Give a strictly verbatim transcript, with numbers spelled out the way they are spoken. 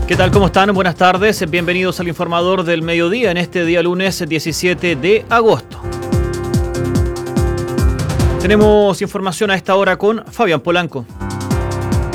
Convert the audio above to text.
¿Qué tal? ¿Cómo están? Buenas tardes. Bienvenidos al Informador del Mediodía en este día lunes diecisiete de agosto. Tenemos información a esta hora con Fabián Polanco.